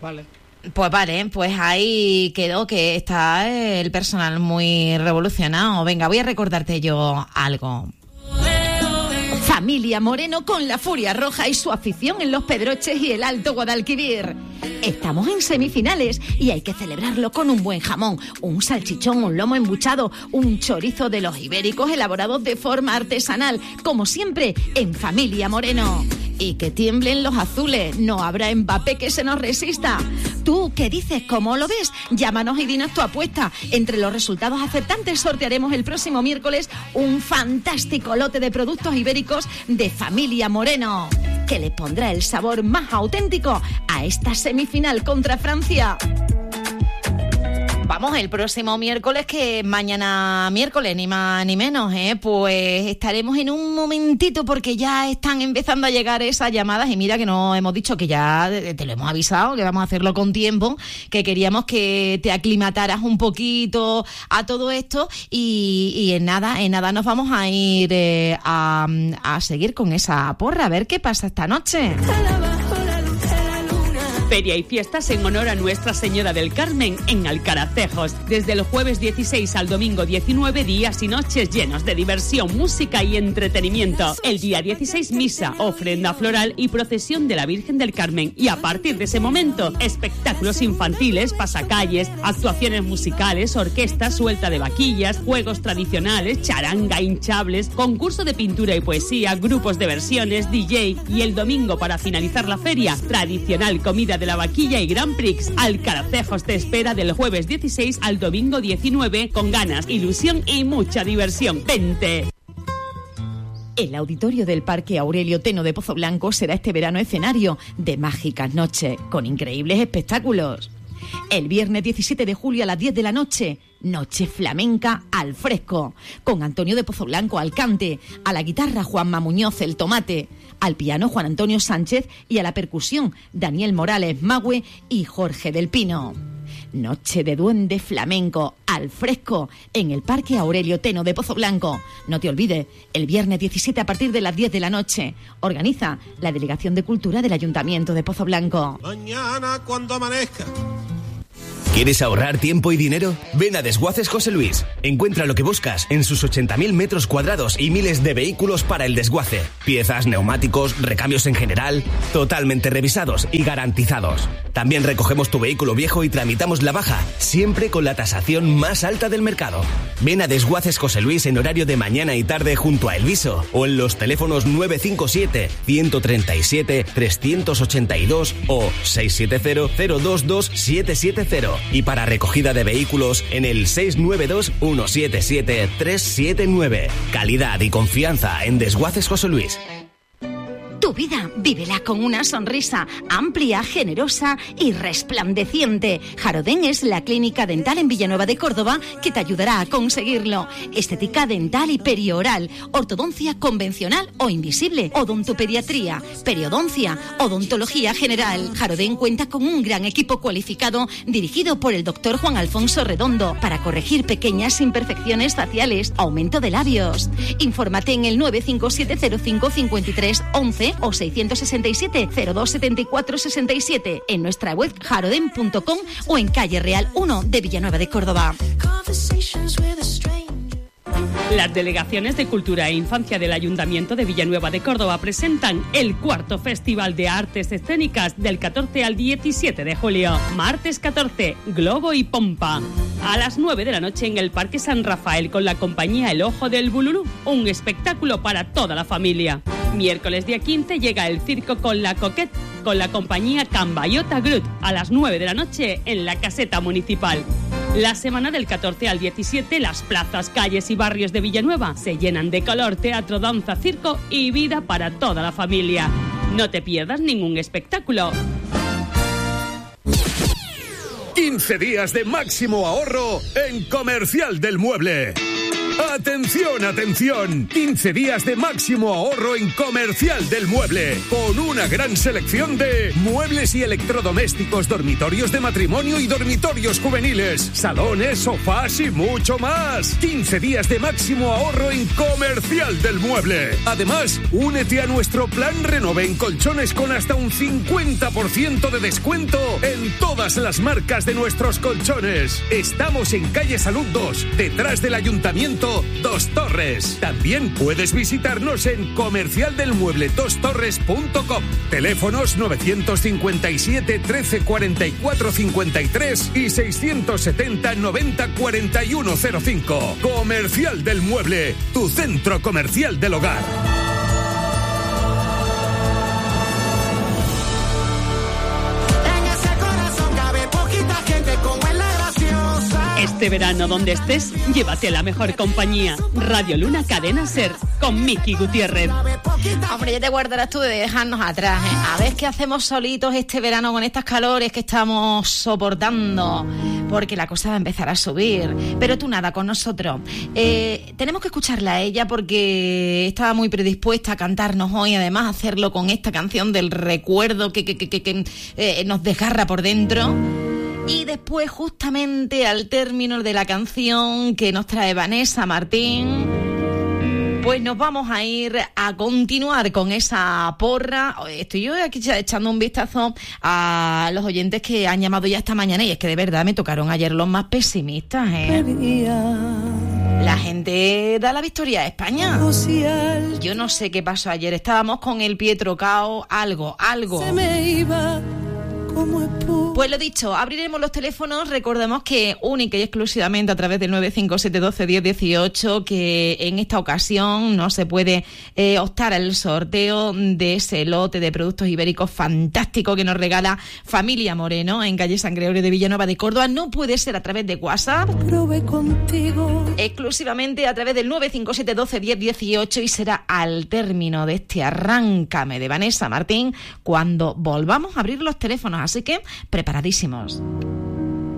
Vale. Pues vale, pues ahí quedó que está el personal muy revolucionado. Venga, voy a recordarte yo algo. Familia Moreno con la Furia Roja y su afición en Los Pedroches y el Alto Guadalquivir. Estamos en semifinales y hay que celebrarlo con un buen jamón, un salchichón, un lomo embuchado, un chorizo de los ibéricos elaborados de forma artesanal, como siempre en Familia Moreno. Y que tiemblen los azules, no habrá Mbappé que se nos resista. ¿Tú qué dices? ¿Cómo lo ves? Llámanos y dinos tu apuesta. Entre los resultados acertantes sortearemos el próximo miércoles un fantástico lote de productos ibéricos de Familia Moreno, que le pondrá el sabor más auténtico a esta semifinal contra Francia. Vamos, el próximo miércoles, que mañana miércoles, ni más ni menos, pues estaremos en un momentito porque ya están empezando a llegar esas llamadas y mira que nos hemos dicho que ya te lo hemos avisado, que vamos a hacerlo con tiempo, que queríamos que te aclimataras un poquito a todo esto y en nada nos vamos a ir a seguir con esa porra, a ver qué pasa esta noche. Feria y fiestas en honor a Nuestra Señora del Carmen en Alcaracejos. Desde el jueves 16 al domingo 19, días y noches llenos de diversión, música y entretenimiento. El día 16, misa, ofrenda floral y procesión de la Virgen del Carmen. Y a partir de ese momento, espectáculos infantiles, pasacalles, actuaciones musicales, orquesta suelta de vaquillas, juegos tradicionales, charanga, hinchables, concurso de pintura y poesía, grupos de versiones, DJ y el domingo, para finalizar la feria, tradicional comida de la vaquilla y Grand Prix. Alcaracejos te espera del jueves 16 al domingo 19 con ganas, ilusión y mucha diversión. ¡Vente! El auditorio del Parque Aurelio Teno de Pozo Blanco será este verano escenario de mágicas noches con increíbles espectáculos. El viernes 17 de julio a las 10 de la noche, noche flamenca al fresco, con Antonio de Pozo Blanco al cante, a la guitarra Juanma Muñoz el tomate, al piano Juan Antonio Sánchez y a la percusión Daniel Morales Magüe y Jorge del Pino. Noche de duende flamenco al fresco en el Parque Aurelio Teno de Pozo Blanco. No te olvides, el viernes 17 a partir de las 10 de la noche. Organiza la Delegación de Cultura del Ayuntamiento de Pozo Blanco. Mañana cuando amanezca. ¿Quieres ahorrar tiempo y dinero? Ven a Desguaces José Luis. Encuentra lo que buscas en sus 80.000 metros cuadrados y miles de vehículos para el desguace. Piezas, neumáticos, recambios en general, totalmente revisados y garantizados. También recogemos tu vehículo viejo y tramitamos la baja, siempre con la tasación más alta del mercado. Ven a Desguaces José Luis en horario de mañana y tarde junto a Elviso o en los teléfonos 957-137-382 o 670-022-770. Y para recogida de vehículos en el 692-177-379. Calidad y confianza en Desguaces José Luis. Tu vida, vívela con una sonrisa amplia, generosa y resplandeciente. Jarodén es la clínica dental en Villanueva de Córdoba que te ayudará a conseguirlo. Estética dental y perioral, ortodoncia convencional o invisible, odontopediatría, periodoncia, odontología general. Jarodén cuenta con un gran equipo cualificado dirigido por el doctor Juan Alfonso Redondo para corregir pequeñas imperfecciones faciales, aumento de labios. Infórmate en el 957055311 o 667-027467 en nuestra web jarodén.com o en calle Real 1 de Villanueva de Córdoba. Las delegaciones de Cultura e Infancia del Ayuntamiento de Villanueva de Córdoba presentan el cuarto Festival de Artes Escénicas del 14 al 17 de julio. Martes 14, Globo y Pompa. A las 9 de la noche en el Parque San Rafael con la compañía El Ojo del Bululú. Un espectáculo para toda la familia. Miércoles día 15 llega el circo con la Coquette con la compañía Cambayota Group a las 9 de la noche en la Caseta Municipal. La semana del 14 al 17, las plazas, calles y barrios de Villanueva se llenan de color, teatro, danza, circo y vida para toda la familia. No te pierdas ningún espectáculo. 15 días de máximo ahorro en Comercial del Mueble. ¡Atención, atención! 15 días de máximo ahorro en Comercial del Mueble, con una gran selección de muebles y electrodomésticos, dormitorios de matrimonio y dormitorios juveniles, salones, sofás y mucho más. 15 días de máximo ahorro en Comercial del Mueble. Además, únete a nuestro plan Renove en colchones con hasta un 50% de descuento en todas las marcas de nuestros colchones. Estamos en calle Salud 2, detrás del Ayuntamiento Dos Torres. También puedes visitarnos en comercialdelmueble2torres.com. Teléfonos 957 13 44 53 y 670 90 41 05. Comercial del Mueble, tu centro comercial del hogar. Este verano, donde estés, llévate la mejor compañía. Radio Luna Cadena Ser, con Miki Gutiérrez. Hombre, ya te guardarás tú de dejarnos atrás, ¿eh? A ver qué hacemos solitos este verano con estas calores que estamos soportando, porque la cosa va a empezar a subir. Pero tú nada, con nosotros. Tenemos que escucharla a ella porque estaba muy predispuesta a cantarnos hoy, además hacerlo con esta canción del recuerdo que nos desgarra por dentro. Y después, justamente al término de la canción que nos trae Vanessa Martín, pues nos vamos a ir a continuar con esa porra. Estoy yo aquí echando un vistazo a los oyentes que han llamado ya esta mañana, y es que de verdad me tocaron ayer los más pesimistas, ¿eh? La gente da la victoria a España. Yo no sé qué pasó ayer. Estábamos con el pie trocado, algo. Se me iba. Pues lo dicho, abriremos los teléfonos. Recordemos que única y exclusivamente a través del 957121018, que en esta ocasión no se puede optar al sorteo de ese lote de productos ibéricos fantástico que nos regala Familia Moreno en calle San Gregorio de Villanueva de Córdoba. No puede ser a través de WhatsApp, exclusivamente a través del 957121018, y será al término de este Arráncame de Vanessa Martín cuando volvamos a abrir los teléfonos. Así que preparadísimos.